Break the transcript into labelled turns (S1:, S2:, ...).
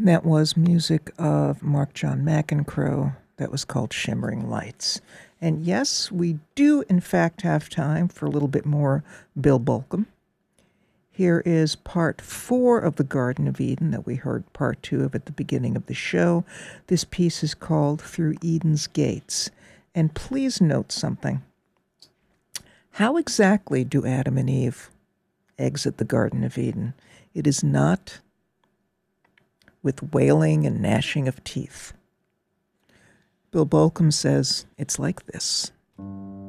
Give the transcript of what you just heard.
S1: That was music of Mark John McEncroe that was called Shimmering Lights. And yes, we do in fact have time for a little bit more Bill Bolcom. Here is part 4 of The Garden of Eden that we heard part 2 of at the beginning of the show. This piece is called Through Eden's Gates. And please note something. How exactly do Adam and Eve exit the Garden of Eden? It is not with wailing and gnashing of teeth. Bill Bolcom says it's like this.